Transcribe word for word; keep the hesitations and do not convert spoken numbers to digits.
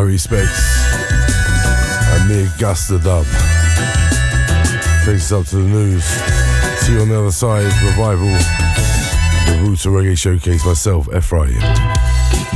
Harry Specs and me Augusta Dub. Takes us up to the news. See you on the other side. Revival, the Roots of Reggae Showcase. Myself, Ephraim.